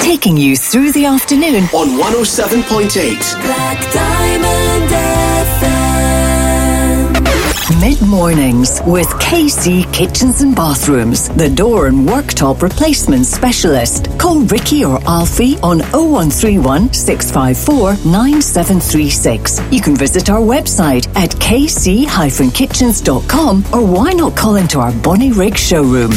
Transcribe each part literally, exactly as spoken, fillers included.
taking you through the afternoon on one oh seven point eight Black Diamond F M. Mid-mornings with K C Kitchens and Bathrooms, the door and worktop replacement specialist. Call Ricky or Alfie on oh one three one, six five four, nine seven three six. You can visit our website at k c dash kitchens dot com, or why not call into our Bonnie Rig showroom.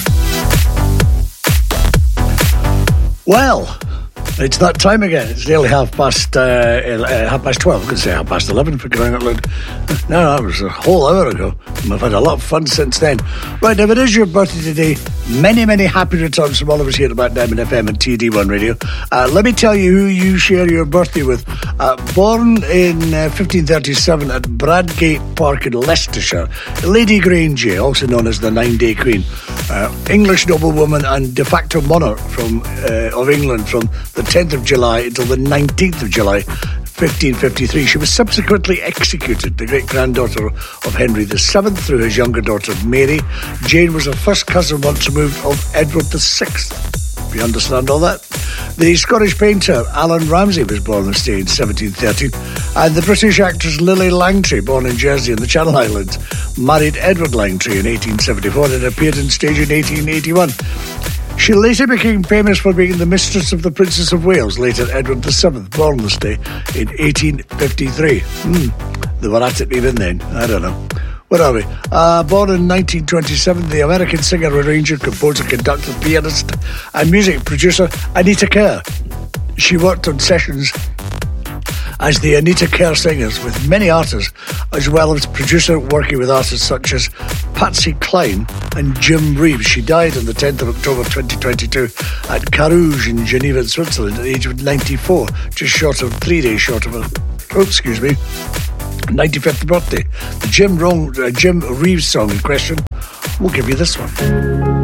Well, it's that time again. It's nearly half past uh, uh, half past twelve. I could say half past eleven for crying out loud. No, that was a whole hour ago. I've had a lot of fun since then. Right, if it is your birthday today, many, many happy returns from all of us here at Black Diamond F M and T D one Radio. Uh, let me tell you who you share your birthday with. Uh, born in uh, fifteen thirty-seven at Bradgate Park in Leicestershire, Lady Granger, also known as the Nine-Day Queen, uh, English noblewoman and de facto monarch from uh, of England from the tenth of July until the nineteenth of July, fifteen fifty-three. She was subsequently executed, the great-granddaughter of Henry the seventh, through his younger daughter Mary. Jane was the first cousin once removed of Edward the sixth. You understand all that? The Scottish painter Alan Ramsay was born this day in seventeen thirteen, and the British actress Lily Langtry, born in Jersey in the Channel Islands, married Edward Langtry in eighteen seventy-four and appeared on stage in eighteen eighty-one. She later became famous for being the mistress of the Princess of Wales, later Edward the seventh, born this day in eighteen fifty-three. Hmm, they were at it even then. I don't know. Where are we? Uh, born in nineteen twenty-seven, the American singer, arranger, composer, conductor, pianist and music producer Anita Kerr. She worked on sessions as the Anita Kerr Singers with many artists, as well as producer working with artists such as Patsy Cline and Jim Reeves. She died on the tenth of October twenty twenty-two at Carouge in Geneva, Switzerland, at the age of ninety-four, just short of three days short of her, oh, excuse me, ninety-fifth birthday. The Jim, Rong, uh, Jim Reeves song in question, we'll give you this one.